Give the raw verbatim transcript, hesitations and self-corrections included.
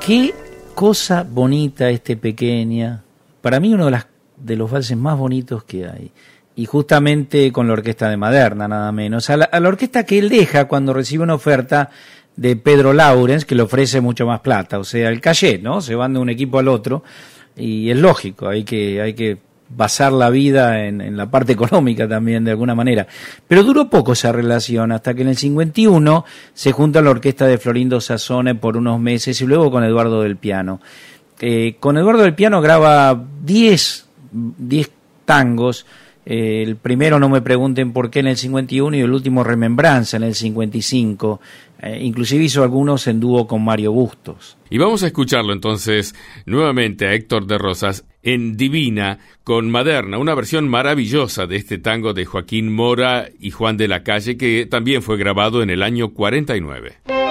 Qué cosa bonita este Pequeña. Para mí uno de, las, de los valses más bonitos que hay. Y justamente con la orquesta de Maderna, nada menos. A la, a la orquesta que él deja cuando recibe una oferta de Pedro Laurens, que le ofrece mucho más plata. O sea, el cachet, ¿no? Se van de un equipo al otro. Y es lógico, hay que, hay que basar la vida en, en la parte económica también, de alguna manera. Pero duró poco esa relación, hasta que en el cincuenta y uno se junta la orquesta de Florindo Sassone por unos meses y luego con Eduardo del Piano. Eh, con Eduardo del Piano graba diez tangos. Eh, el primero, No me pregunten por qué, en el cincuenta y uno, y el último, Remembranza, en el cincuenta y cinco. Eh, inclusive hizo algunos en dúo con Mario Bustos. Y vamos a escucharlo entonces nuevamente a Héctor de Rosas en Divina con Maderna, una versión maravillosa de este tango de Joaquín Mora y Juan de la Calle, que también fue grabado en el año cuarenta y nueve.